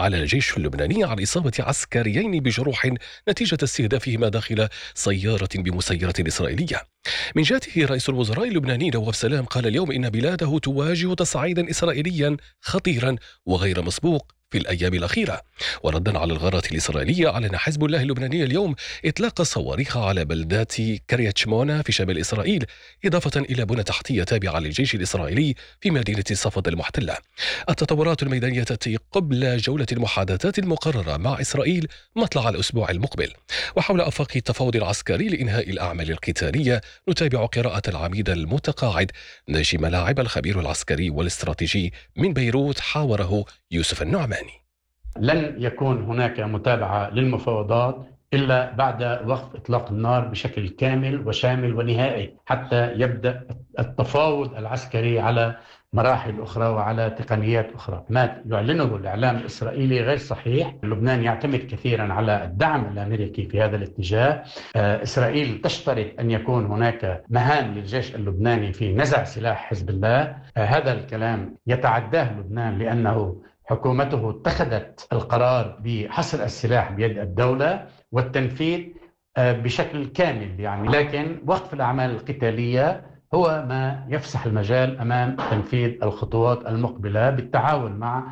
على الجيش اللبناني عن إصابة عسكريين بجروح نتيجة استهدافهما داخل سيارة بمسيرة إسرائيلية. من جهته رئيس الوزراء اللبناني نواف سلام قال اليوم إن بلاده تواجه تصعيدا إسرائيليا خطيرا وغير مسبوق في الأيام الأخيرة. وردا على الغارات الإسرائيلية، أعلن حزب الله اللبناني اليوم إطلاق صواريخ على بلدات كريات شمونة في شمال إسرائيل، إضافة إلى بنى تحتية تابعة للجيش الإسرائيلي في مدينة صفد المحتلة. التطورات الميدانية تأتي قبل جولة المحادثات المقررة مع إسرائيل مطلع الأسبوع المقبل. وحول آفاق التفاوض العسكري لإنهاء الأعمال القتالية نتابع قراءة العميد المتقاعد ناجي ملاعب الخبير العسكري والاستراتيجي من بيروت، حاوره يوسف النعماني. لن يكون هناك متابعة للمفاوضات إلا بعد وقف إطلاق النار بشكل كامل وشامل ونهائي، حتى يبدأ التفاوض العسكري على مراحل أخرى وعلى تقنيات أخرى. ما يعلنه الإعلام الإسرائيلي غير صحيح. لبنان يعتمد كثيرا على الدعم الأمريكي في هذا الاتجاه. إسرائيل تشترط أن يكون هناك مهام للجيش اللبناني في نزع سلاح حزب الله. هذا الكلام يتعداه لبنان، لأنه حكومته اتخذت القرار بحصر السلاح بيد الدولة والتنفيذ بشكل كامل لكن وقف الأعمال القتالية هو ما يفسح المجال أمام تنفيذ الخطوات المقبلة بالتعاون مع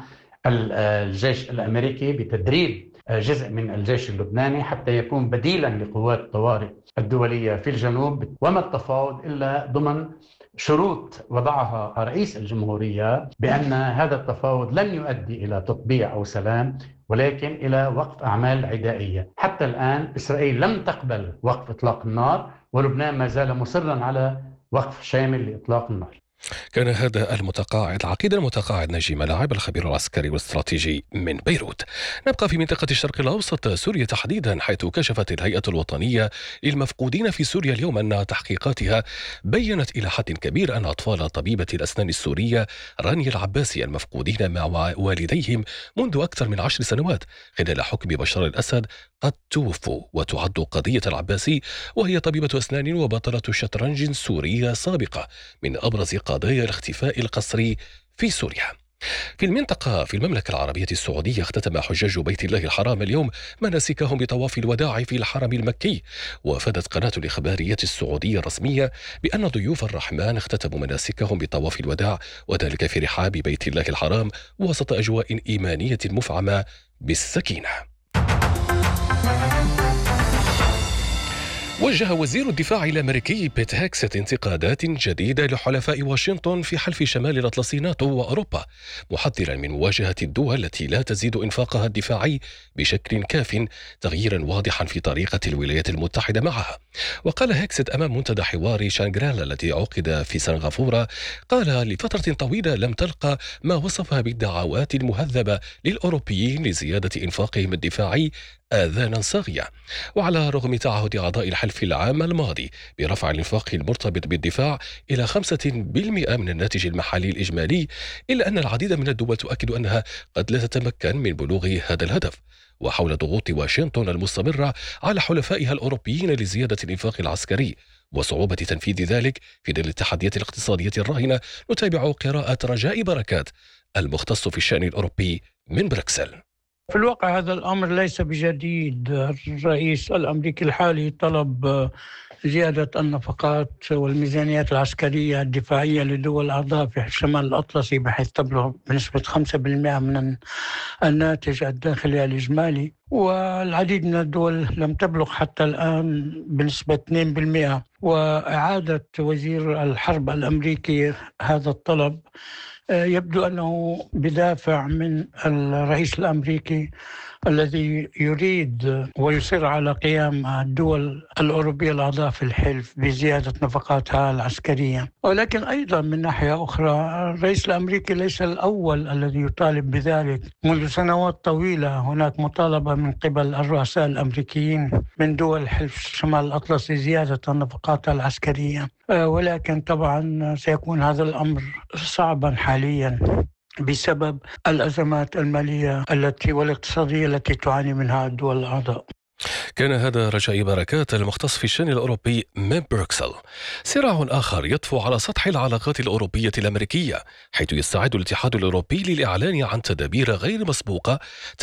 الجيش الأمريكي بتدريب جزء من الجيش اللبناني حتى يكون بديلا لقوات الطوارئ الدولية في الجنوب. وما التفاوض إلا ضمن شروط وضعها رئيس الجمهورية بأن هذا التفاوض لن يؤدي إلى تطبيع أو سلام، ولكن إلى وقف أعمال عدائية. حتى الآن إسرائيل لم تقبل وقف إطلاق النار، ولبنان ما زال مصرا على وقف شامل لإطلاق النار. كان هذا العقيد المتقاعد ناجي ملاعب الخبير العسكري والاستراتيجي من بيروت. نبقى في منطقة الشرق الأوسط، سوريا تحديدا، حيث كشفت الهيئة الوطنية للمفقودين في سوريا اليوم أن تحقيقاتها بيّنت إلى حد كبير أن أطفال طبيبة الأسنان السورية رانيا العباسي المفقودين مع والديهم منذ أكثر من 10 سنوات خلال حكم بشار الأسد قد توفوا. وتعد قضية العباسي، وهي طبيبة أسنان وبطلة شطرنج سورية سابقة، من أبرز قضايا الاختفاء القسري في سوريا. في المنطقة، في المملكة العربية السعودية، اختتم حجاج بيت الله الحرام اليوم مناسكهم بطواف الوداع في الحرم المكي. وافادت قناة الإخبارية السعودية الرسمية بأن ضيوف الرحمن اختتموا مناسكهم بطواف الوداع، وذلك في رحاب بيت الله الحرام وسط أجواء إيمانية مفعمة بالسكينة. وجه وزير الدفاع الأمريكي بيت هيكست انتقادات جديدة لحلفاء واشنطن في حلف شمال الأطلسي ناتو وأوروبا، محذرا من مواجهة الدول التي لا تزيد إنفاقها الدفاعي بشكل كاف، تغييرا واضحا في طريقة الولايات المتحدة معها. وقال هيكست أمام منتدى حوار شانغريلا الذي عقد في سنغافورة، قال: لفترة طويلة لم تلقى ما وصفها بالدعوات المهذبة للأوروبيين لزيادة إنفاقهم الدفاعي آذانا صاغية. وعلى رغم تعهد أعضاء الحلف العام الماضي برفع الإنفاق المرتبط بالدفاع إلى 5% من الناتج المحلي الإجمالي، إلا أن العديد من الدول تؤكد أنها قد لا تتمكن من بلوغ هذا الهدف. وحول ضغوط واشنطن المستمرة على حلفائها الأوروبيين لزيادة الإنفاق العسكري وصعوبة تنفيذ ذلك في ظل التحديات الاقتصادية الراهنة، نتابع قراءة رجاء بركات المختص في الشأن الأوروبي من بروكسل. في الواقع هذا الأمر ليس بجديد. الرئيس الأمريكي الحالي طلب زيادة النفقات والميزانيات العسكرية الدفاعية لدول أعضاء في الشمال الأطلسي بحيث تبلغ بنسبة 5% من الناتج الداخلي الإجمالي، والعديد من الدول لم تبلغ حتى الآن بنسبة 2%. وإعادة وزير الحرب الأمريكي هذا الطلب يبدو أنه بدافع من الرئيس الأمريكي الذي يريد ويصر على قيام الدول الأوروبية الأعضاء في الحلف بزيادة نفقاتها العسكرية. ولكن أيضا من ناحية أخرى، الرئيس الأمريكي ليس الأول الذي يطالب بذلك. منذ سنوات طويلة هناك مطالبة من قبل الرؤساء الأمريكيين من دول حلف الشمال الأطلسي زيادة النفقات العسكرية، ولكن طبعا سيكون هذا الأمر صعبا حاليا بسبب الأزمات المالية والاقتصادية التي تعاني منها الدول الأعضاء. كان هذا رجاء بركات المختص في الشأن الأوروبي من بروكسل. صراع آخر يطفو على سطح العلاقات الأوروبية الأمريكية، حيث يستعد الاتحاد الأوروبي للإعلان عن تدابير غير مسبوقة